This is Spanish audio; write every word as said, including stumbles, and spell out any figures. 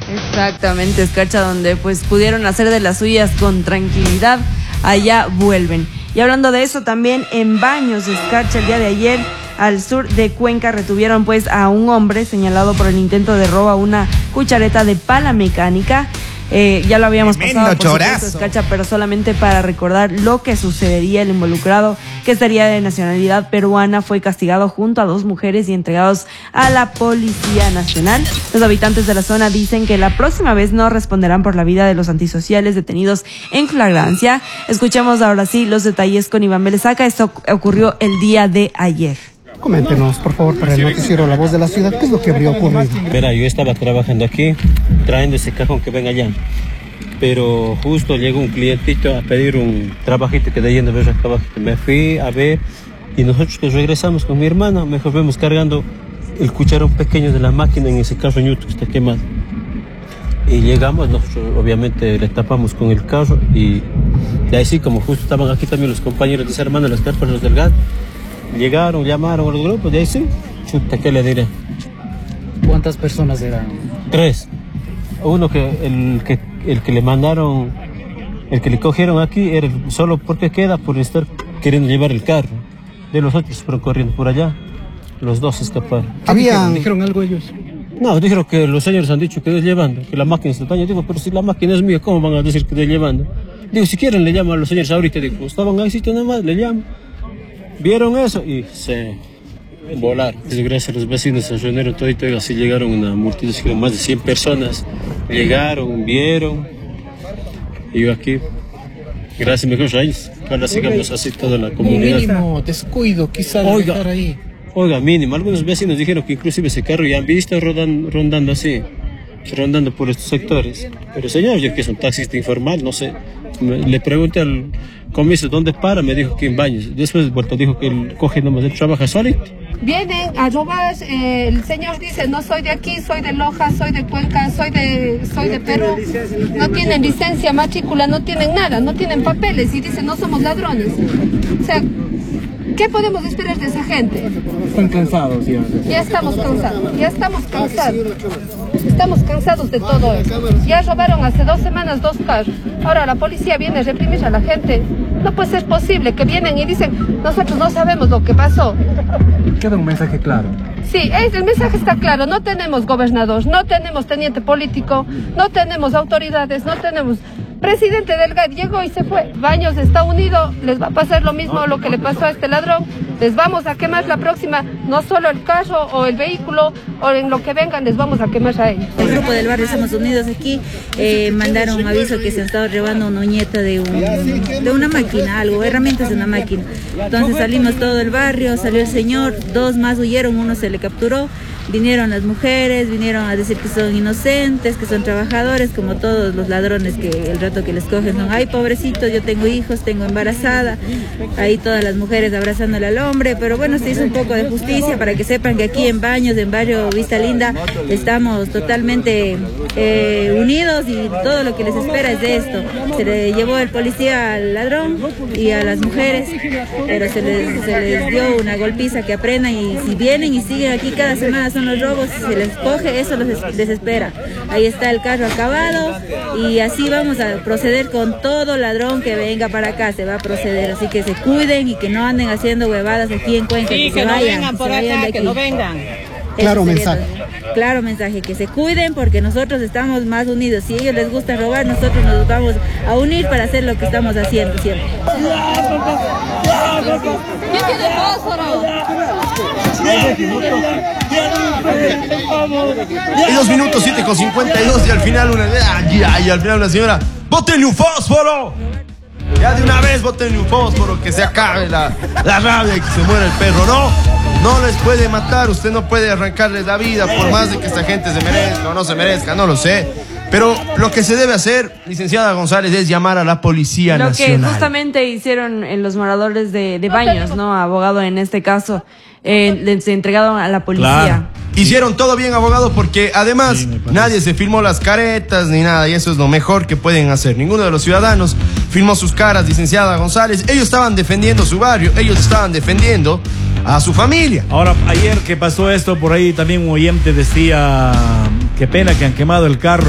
Exactamente, Escarcha, donde pues pudieron hacer de las suyas con tranquilidad, allá vuelven. Y hablando de eso, también en Baños, Escarcha, el día de ayer, al sur de Cuenca, retuvieron pues a un hombre señalado por el intento de robo a una cuchareta de pala mecánica. Eh, ya lo habíamos Tremendo pasado, por chorazo. supuesto, Escarcha, pero solamente para recordar lo que sucedería. El involucrado, que sería de nacionalidad peruana, fue castigado junto a dos mujeres y entregados a la Policía Nacional. Los habitantes de la zona dicen que la próxima vez no responderán por la vida de los antisociales detenidos en flagrancia. Escuchemos ahora sí los detalles con Iván Belezaca. Esto ocurrió el día de ayer. Coméntenos, por favor, para el noticiero La Voz de la Ciudad, ¿qué es lo que habría ocurrido? Mira, yo estaba trabajando aquí, trayendo ese cajón que ven allá, pero justo llegó un clientito a pedir un trabajito que de yendo a ver acá abajo. Me fui a ver y nosotros que regresamos con mi hermana, mejor vemos cargando el cucharón pequeño de la máquina en ese carro ñuto que está quemado. Y llegamos, nosotros obviamente le tapamos con el carro y de ahí sí, como justo estaban aquí también los compañeros de esa hermana, las carpas, los del gas, llegaron, llamaron a los grupos, de ahí sí, chuta, ¿qué le diré? ¿Cuántas personas eran? Tres. Uno que el que el que le mandaron, el que le cogieron aquí, era solo porque queda por estar queriendo llevar el carro. De los otros fueron corriendo por allá. Los dos escaparon. ¿Habían... ¿Dijeron algo ellos? No, dijeron que los señores han dicho que es llevando, que la máquina está dañada. Digo, pero si la máquina es mía, ¿cómo van a decir que es llevando? Digo, si quieren le llamo a los señores ahorita. Digo, estaban ahí sitio nada más, le llamo. Vieron eso y se volaron. Gracias a los vecinos se reunieron todo y así llegaron una multitud, más de cien personas. Llegaron, vieron. Y yo aquí, gracias mejor raíz, para sigamos así toda la comunidad. Mínimo descuido, quizás Oiga, dejar ahí. Oiga, mínimo. Algunos vecinos dijeron que inclusive ese carro ya han visto rodan, rondando así, rondando por estos sectores. Pero señor, yo que es un taxista informal, no sé. Me, le pregunté al comisario dónde para, me dijo que en Baños. Después vuelto dijo que él coge nomás, él trabaja solito. Vienen a robar, eh, el señor dice, no soy de aquí, soy de Loja, soy de Cuenca, soy de, soy de Perú. No tienen licencia, matrícula, no tienen nada, no tienen papeles y dicen, no somos ladrones. O sea, ¿qué podemos esperar de esa gente? Están cansados ya. Ya estamos cansados, ya estamos cansados. Estamos cansados de todo eso. Ya robaron hace dos semanas dos carros. Ahora la policía viene a reprimir a la gente. No puede ser posible que vienen y dicen, nosotros no sabemos lo que pasó. Queda un mensaje claro. Sí, es, el mensaje está claro. No tenemos gobernador, no tenemos teniente político, no tenemos autoridades, no tenemos... Presidente del G A D llegó y se fue. Baños está unido, les va a pasar lo mismo lo que le pasó a este ladrón. Les vamos a quemar la próxima, no solo el carro o el vehículo o en lo que vengan, les vamos a quemar a ellos. El grupo del barrio Estamos Unidos aquí eh, mandaron un aviso que se han estado robando una uñeta de, un, de una máquina, algo, herramientas de una máquina. Entonces salimos todo el barrio, salió el señor, dos más huyeron, uno se le capturó. Vinieron las mujeres, vinieron a decir que son inocentes, que son trabajadores, como todos los ladrones que el rato que les cogen son, ay, pobrecitos, yo tengo hijos, tengo embarazada. Ahí todas las mujeres abrazándole al hombre, pero bueno, se hizo un poco de justicia para que sepan que aquí en Baños, en barrio Vista Linda, estamos totalmente eh, unidos y todo lo que les espera es de esto. Se le llevó el policía al ladrón y a las mujeres, pero se les, se les dio una golpiza que aprendan y si vienen y siguen aquí cada semana son los robos, si se les coge, eso los desespera. Ahí está el carro acabado y así vamos a proceder con todo ladrón que venga para acá, se va a proceder, así que se cuiden y que no anden haciendo huevadas aquí en Cuenca, sí, que, que se no vayan, vengan por se vayan acá, de que aquí. no vengan. Claro mensaje. Claro mensaje, que se cuiden porque nosotros estamos más unidos. Si a ellos les gusta robar, nosotros nos vamos a unir para hacer lo que estamos haciendo siempre. ¿Quién tiene fósforo? Y dos minutos, siete con cincuenta y dos y al final una... Ay, ay, al final una señora, ¡bótenle un fósforo! Ya de una vez bótenle un fósforo, que se acabe la, la rabia y que se muera el perro. No, no les puede matar, usted no puede arrancarles la vida por más de que esta gente se merezca o no se merezca, no lo sé. Pero lo que se debe hacer, licenciada González, es llamar a la Policía Lo Nacional. que justamente hicieron en los moradores de, de Baños, ¿no? Abogado en este caso, eh, les entregaron a la policía. Claro. Hicieron todo bien, abogado, porque además sí, nadie se filmó las caretas ni nada, y eso es lo mejor que pueden hacer. Ninguno de los ciudadanos filmó sus caras, licenciada González. Ellos estaban defendiendo su barrio, ellos estaban defendiendo a su familia. Ahora, ayer que pasó esto, por ahí también un oyente decía, qué pena que han quemado el carro.